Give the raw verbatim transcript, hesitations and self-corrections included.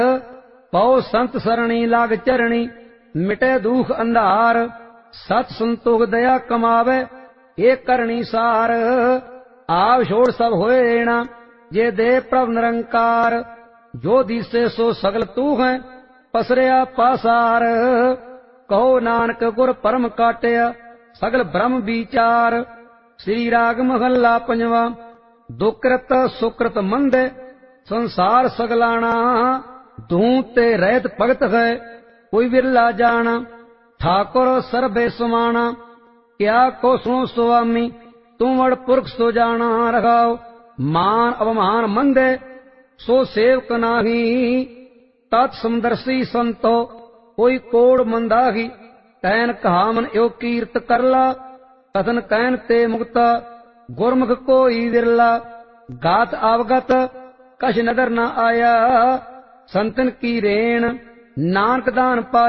पौ संत सरणी लाग चरणी मिटे दुख अंधार। सत संतोख दया कमावे एक करनी सार। आव छोड़ सब होए रेणा जे दे प्रभ निरंकार। जो दिसे सो सगल तू है पसरिया पासार। कहो नानक गुर परम काटिया सगल ब्रह्म विचार। श्री राग महला पंजवा। दुकृत सुकृत मंदे संसार सगलाना। धूं ते रहत भगत है कोई बिरला जाना। ठाकुर सर्बे समाना क्या को सुनो स्वामी तुमड़ पुरख सो जाना। रखाओ मान अवमान मंदे सो सेवक नाही। तत्समदर्शी संतो कोई कोड़ मंदाही। तैन कहामन यो कीर्त करला कथन कैन ते मुक्ता। गुरमुख कोई विरला गात अवगत कछ नदर न आया। संतन की रेण नानक दान पाया।